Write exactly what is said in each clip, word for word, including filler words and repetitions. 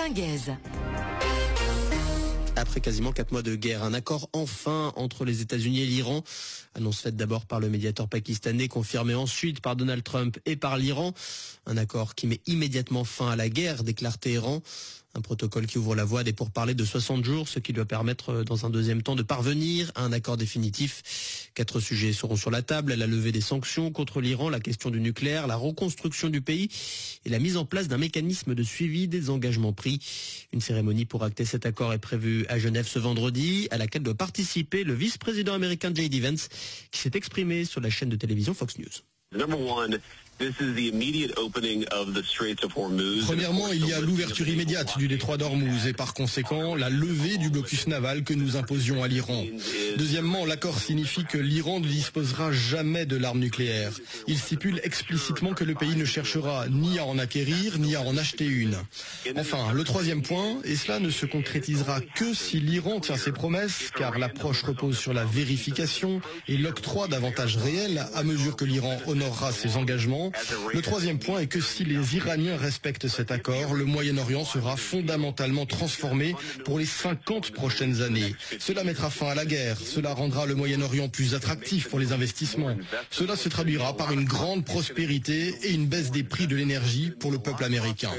Quentin Guèze. Après quasiment quatre mois de guerre, un accord enfin entre les États-Unis et l'Iran. Annonce faite d'abord par le médiateur pakistanais, confirmée ensuite par Donald Trump et par l'Iran. Un accord qui met immédiatement fin à la guerre, déclare Téhéran. Un protocole qui ouvre la voie à des pourparlers de soixante jours, ce qui doit permettre dans un deuxième temps de parvenir à un accord définitif. Quatre sujets seront sur la table, la levée des sanctions contre l'Iran, la question du nucléaire, la reconstruction du pays et la mise en place d'un mécanisme de suivi des engagements pris. Une cérémonie pour acter cet accord est prévue à Genève ce vendredi, à laquelle doit participer le vice-président américain J D Vance, qui s'est exprimé sur la chaîne de télévision Fox News. Number one, this is the immediate opening of the Straits of Hormuz. Premièrement, il y a l'ouverture immédiate du détroit d'Ormuz et par conséquent la levée du blocus naval que nous imposions à l'Iran. Deuxièmement, l'accord signifie que l'Iran ne disposera jamais de l'arme nucléaire. Il stipule explicitement que le pays ne cherchera ni à en acquérir ni à en acheter une. Enfin, le troisième point, et cela ne se concrétisera que si l'Iran tient ses promesses, car l'approche repose sur la vérification et l'octroi d'avantages réels à mesure que l'Iran honorera ses engagements. Le troisième point est que si les Iraniens respectent cet accord, le Moyen-Orient sera fondamentalement transformé pour les cinquante prochaines années. Cela mettra fin à la guerre, cela rendra le Moyen-Orient plus attractif pour les investissements. Cela se traduira par une grande prospérité et une baisse des prix de l'énergie pour le peuple américain.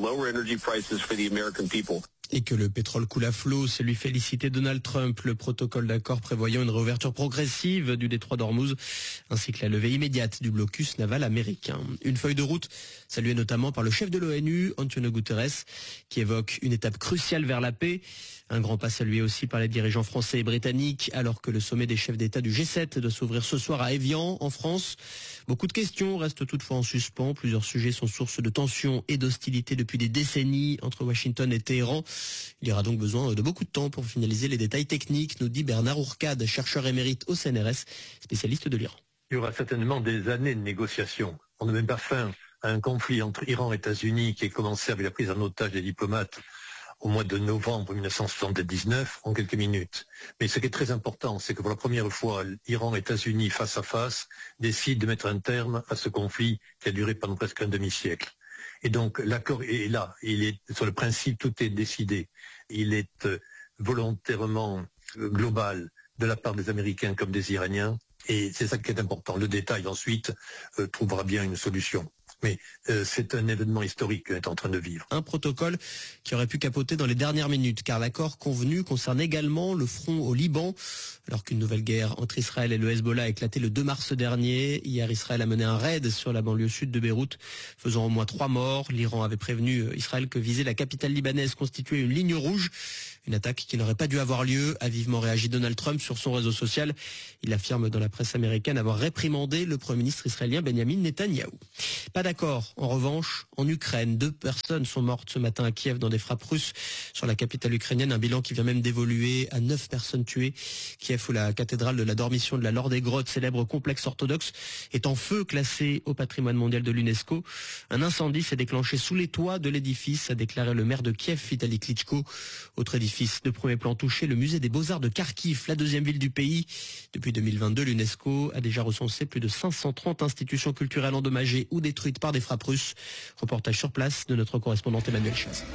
Et que le pétrole coule à flot, c'est lui féliciter Donald Trump. Le protocole d'accord prévoyant une réouverture progressive du détroit d'Ormuz, ainsi que la levée immédiate du blocus naval américain. Une feuille de route saluée notamment par le chef de l'ONU, António Guterres, qui évoque une étape cruciale vers la paix. Un grand pas salué aussi par les dirigeants français et britanniques, alors que le sommet des chefs d'État du G sept doit s'ouvrir ce soir à Évian, en France. Beaucoup de questions restent toutefois en suspens. Plusieurs sujets sont source de tensions et d'hostilité depuis des décennies entre Washington et Téhéran. Il y aura donc besoin de beaucoup de temps pour finaliser les détails techniques, nous dit Bernard Ourcade, chercheur émérite au C N R S, spécialiste de l'Iran. Il y aura certainement des années de négociations. On ne met pas fin à un conflit entre Iran et États-Unis qui a commencé avec la prise en otage des diplomates au mois de novembre mille neuf cent soixante-dix-neuf en quelques minutes. Mais ce qui est très important, c'est que pour la première fois, Iran et États-Unis face à face décident de mettre un terme à ce conflit qui a duré pendant presque un demi-siècle. Et donc l'accord est là, il est sur le principe, tout est décidé. Il est euh, volontairement euh, global de la part des Américains comme des Iraniens, et c'est ça qui est important. Le détail ensuite euh, trouvera bien une solution. Mais euh, c'est un événement historique qu'on est en train de vivre. Un protocole qui aurait pu capoter dans les dernières minutes, car l'accord convenu concerne également le front au Liban. Alors qu'une nouvelle guerre entre Israël et le Hezbollah a éclaté le deux mars dernier, hier Israël a mené un raid sur la banlieue sud de Beyrouth, faisant au moins trois morts. L'Iran avait prévenu Israël que viser la capitale libanaise constituait une ligne rouge. Une attaque qui n'aurait pas dû avoir lieu, a vivement réagi Donald Trump sur son réseau social. Il affirme dans la presse américaine avoir réprimandé le Premier ministre israélien Benjamin Netanyahou. Pas d'accord, en revanche, en Ukraine. Deux personnes sont mortes ce matin à Kiev dans des frappes russes sur la capitale ukrainienne. Un bilan qui vient même d'évoluer à neuf personnes tuées. Kiev, où la cathédrale de la Dormition de la Laure des Grottes, célèbre complexe orthodoxe, est en feu, classé au patrimoine mondial de l'UNESCO. Un incendie s'est déclenché sous les toits de l'édifice, a déclaré le maire de Kiev, Vitali Klitschko. Autre édifice de premier plan touché, le musée des Beaux-Arts de Kharkiv, la deuxième ville du pays. Depuis deux mille vingt-deux, l'UNESCO a déjà recensé plus de cinq cent trente institutions culturelles endommagées ou détruites par des frappes russes. Reportage sur place de notre correspondante Emmanuel Chaz.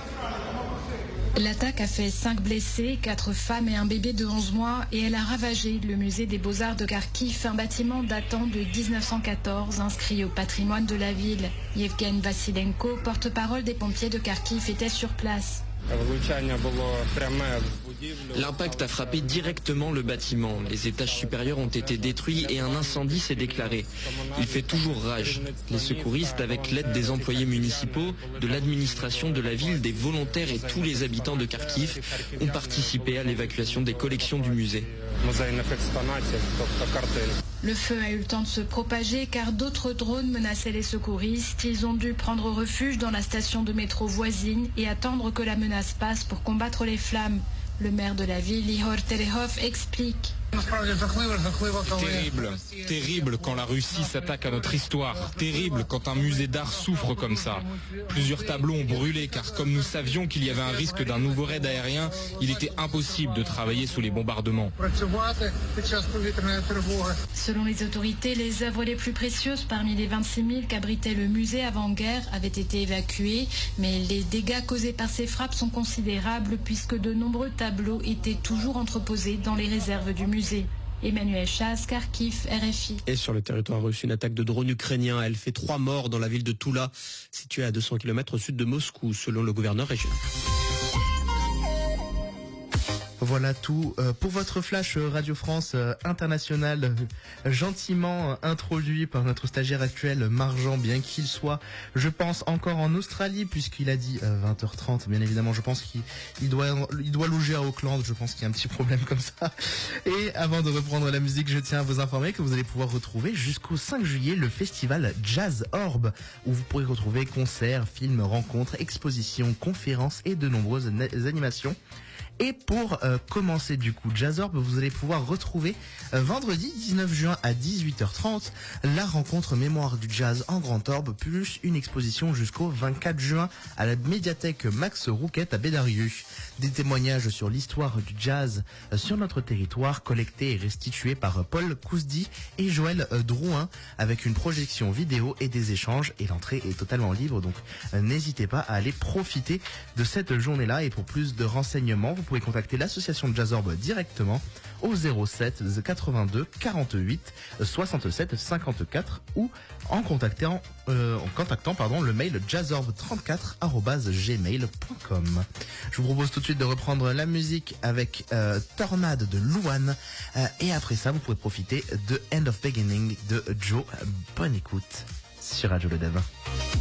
L'attaque a fait cinq blessés, quatre femmes et un bébé de onze mois, et elle a ravagé le musée des Beaux-Arts de Kharkiv, un bâtiment datant de mille neuf cent quatorze, inscrit au patrimoine de la ville. Yevgen Vassilenko, porte-parole des pompiers de Kharkiv, était sur place. L'impact a frappé directement le bâtiment. Les étages supérieurs ont été détruits et un incendie s'est déclaré. Il fait toujours rage. Les secouristes, avec l'aide des employés municipaux, de l'administration de la ville, des volontaires et tous les habitants de Kharkiv, ont participé à l'évacuation des collections du musée. Le feu a eu le temps de se propager car d'autres drones menaçaient les secouristes. Ils ont dû prendre refuge dans la station de métro voisine et attendre que la menace passe pour combattre les flammes. Le maire de la ville, Ihor Terehov, explique. Terrible, terrible quand la Russie s'attaque à notre histoire, terrible quand un musée d'art souffre comme ça. Plusieurs tableaux ont brûlé car comme nous savions qu'il y avait un risque d'un nouveau raid aérien, il était impossible de travailler sous les bombardements. Selon les autorités, les œuvres les plus précieuses parmi les vingt-six mille qu'abritait le musée avant-guerre avaient été évacuées, mais les dégâts causés par ces frappes sont considérables puisque de nombreux tableaux étaient toujours entreposés dans les réserves du musée. Emmanuel Chasse, Kharkiv, R F I. Et sur le territoire russe, une attaque de drone ukrainien. Elle fait trois morts dans la ville de Toula, située à deux cents kilomètres au sud de Moscou, selon le gouverneur régional. Voilà tout pour votre flash Radio France International, gentiment introduit par notre stagiaire actuel Marjan, bien qu'il soit, je pense, encore en Australie, puisqu'il a dit vingt heures trente, bien évidemment. Je pense qu'il il doit, il doit loger à Auckland. Je pense qu'il y a un petit problème comme ça. Et avant de reprendre la musique, je tiens à vous informer que vous allez pouvoir retrouver jusqu'au cinq juillet le festival Jazz Orb, où vous pourrez retrouver concerts, films, rencontres, expositions, conférences et de nombreuses animations. Et pour euh, commencer du coup Jazz Orb, vous allez pouvoir retrouver euh, vendredi dix-neuf juin à dix-huit heures trente la rencontre Mémoire du Jazz en Grand Orbe, plus une exposition jusqu'au vingt-quatre juin à la médiathèque Max Rouquette à Bédarieux. Des témoignages sur l'histoire du jazz euh, sur notre territoire, collectés et restitués par euh, Paul Cousdi et Joël euh, Drouin, avec une projection vidéo et des échanges, et l'entrée est totalement libre, donc euh, n'hésitez pas à aller profiter de cette journée-là. Et pour plus de renseignements, vous pouvez contacter l'association Jazz Orb directement au zéro sept quatre-vingt-deux quarante-huit soixante-sept cinquante-quatre ou en contactant, euh, en contactant pardon, le mail jazzorb trente-quatre arobase gmail point com. Je vous propose tout de suite de reprendre la musique avec euh, Tornade de Louane euh, et après ça vous pourrez profiter de End of Beginning de Joe. Bonne écoute sur Radio Le Dev.